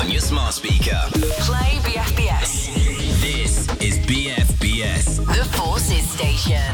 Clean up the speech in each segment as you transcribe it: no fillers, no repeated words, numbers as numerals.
on your smart speaker. Play BFBS. This is BFBS. The Forces Station.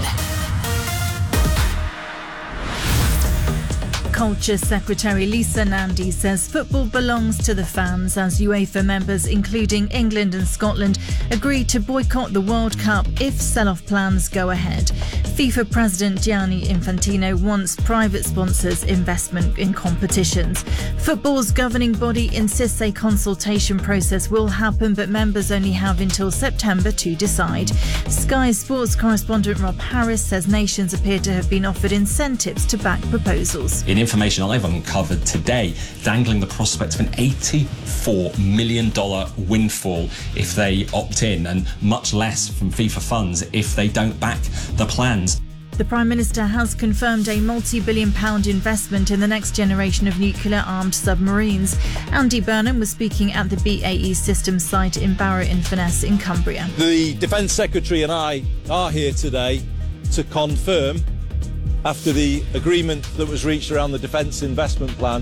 Culture Secretary Lisa Nandy says football belongs to the fans as UEFA members, including England and Scotland, agree to boycott the World Cup if sell-off plans go ahead. FIFA President Gianni Infantino wants private sponsors' investment in competitions. Football's governing body insists a consultation process will happen, but members only have until September to decide. Sky Sports correspondent Rob Harris says nations appear to have been offered incentives to back proposals. In information I've uncovered today, dangling the prospect of an $84 million windfall if they opt in, and much less from FIFA funds if they don't back the plans. The Prime Minister has confirmed a multi-billion-pound investment in the next generation of nuclear-armed submarines. Andy Burnham was speaking at the BAE Systems site in Barrow-in-Furness in Cumbria. The Defence Secretary and I are here today to confirm, after the agreement that was reached around the Defence Investment Plan,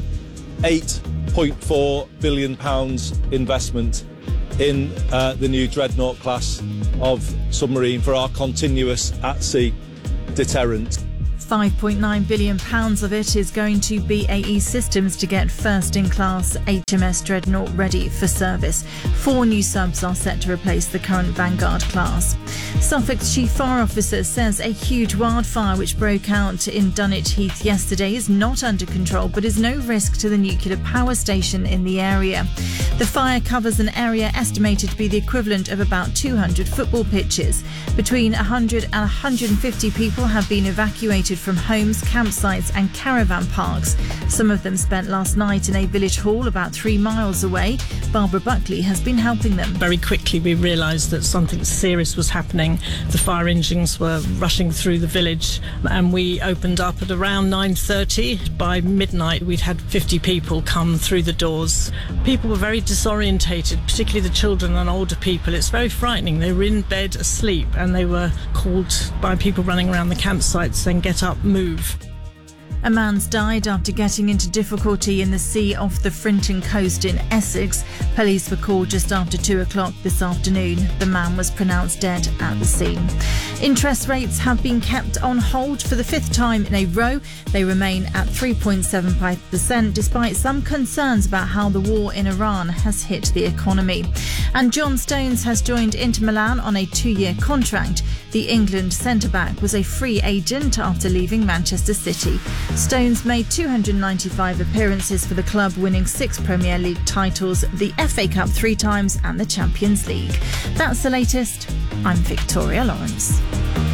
£8.4 billion investment in the new Dreadnought class of submarine for our continuous at-sea deterrent. £5.9 billion of it is going to BAE Systems to get first-in-class HMS Dreadnought ready for service. 4 new subs are set to replace the current Vanguard class. Suffolk's Chief Fire Officer says a huge wildfire which broke out in Dunwich Heath yesterday is not under control but is no risk to the nuclear power station in the area. The fire covers an area estimated to be the equivalent of about 200 football pitches. Between 100 and 150 people have been evacuated from homes, campsites and caravan parks. Some of them spent last night in a village hall about 3 miles away. Barbara Buckley has been helping them. Very quickly we realised that something serious was happening. The fire engines were rushing through the village and we opened up at around 9:30. By midnight we'd had 50 people come through the doors. People were very disorientated, particularly the children and older people. It's very frightening. They were in bed asleep and they were called by people running around the campsites saying, "Get up, move." A man's died after getting into difficulty in the sea off the Frinton coast in Essex. Police were called just after 2 o'clock this afternoon. The man was pronounced dead at the scene. Interest rates have been kept on hold for the 5th time in a row. They remain at 3.75% despite some concerns about how the war in Iran has hit the economy. And John Stones has joined Inter Milan on a 2-year contract. The England centre-back was a free agent after leaving Manchester City. Stones made 295 appearances for the club, winning 6 Premier League titles, the FA Cup 3 times and the Champions League. That's the latest. I'm Victoria Lawrence.